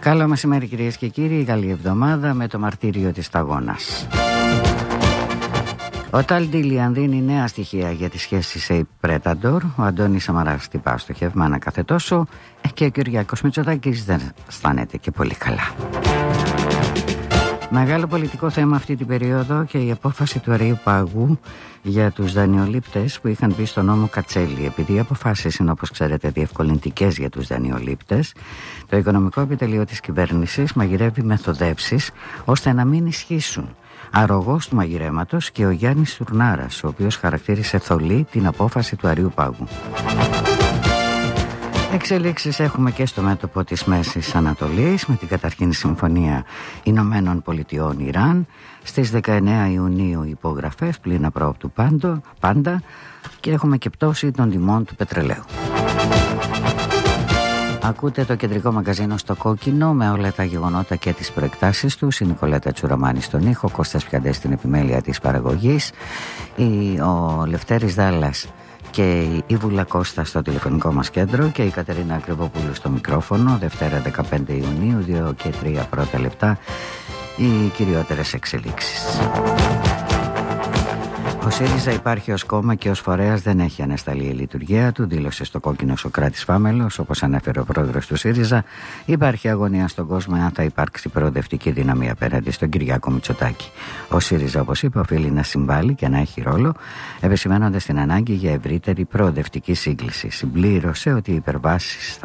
Καλό μεσημέρι κυρίες και κύριοι, καλή εβδομάδα με το μαρτύριο της σταγόνας. Ο Ταλ Ντίλιαν δίνει νέα στοιχεία για τη σχέση σε Πρέταντορ. Ο Αντώνης Σαμαράς τυπά στοχευμένα κάθε τόσο και ο Κυριάκος Μητσοτάκης δεν αισθάνεται και πολύ καλά. Μεγάλο πολιτικό θέμα αυτή την περίοδο και η απόφαση του Αριού Πάγου για τους δανειολήπτες που είχαν μπει στο νόμο Κατσέλη. Επειδή οι αποφάσεις είναι, όπως ξέρετε, διευκολυντικές για τους δανειολήπτες, το οικονομικό επιτελείο της κυβέρνησης μαγειρεύει μεθοδεύσεις ώστε να μην ισχύσουν. Αρρωγός του μαγειρέματος και ο Γιάννης Τουρνάρας, ο οποίος χαρακτήρισε θολή την απόφαση του Αριού Πάγου. Εξελίξεις έχουμε και στο μέτωπο της Μέσης Ανατολής με την καταρχήν συμφωνία Ηνωμένων Πολιτειών Ιράν. Στις 19 Ιουνίου υπογραφές πλην απρόοπτου πάντα και έχουμε και πτώση των τιμών του πετρελαίου. Ακούτε το κεντρικό μαγκαζίνο στο κόκκινο με όλα τα γεγονότα και τις προεκτάσεις τους. Η Νικολέτα Τσουραμάνη στον ήχο, Κώστας Πιαντές στην επιμέλεια της παραγωγής, ο Λευτέρης Δάλλας και η Βούλα Κώστα στο τηλεφωνικό μας κέντρο και η Κατερίνα Ακριβοπούλου στο μικρόφωνο. Δευτέρα 15 Ιουνίου, 2 και 3 πρώτα λεπτά, οι κυριότερες εξελίξεις. Ο ΣΥΡΙΖΑ υπάρχει ως κόμμα και ως φορέας δεν έχει ανασταλεί η λειτουργία του, δήλωσε στο κόκκινο Σωκράτης Φάμελος. Όπως ανέφερε ο πρόεδρος του ΣΥΡΙΖΑ, υπάρχει αγωνία στον κόσμο αν θα υπάρξει προοδευτική δύναμη απέναντι στον Κυριάκο Μητσοτάκη. Ο ΣΥΡΙΖΑ, όπως είπε, οφείλει να συμβάλλει και να έχει ρόλο, επισημαίνοντας την ανάγκη για ευρύτερη προοδευτική σύγκληση. Συμπλήρωσε ότι οι υπερβάσεις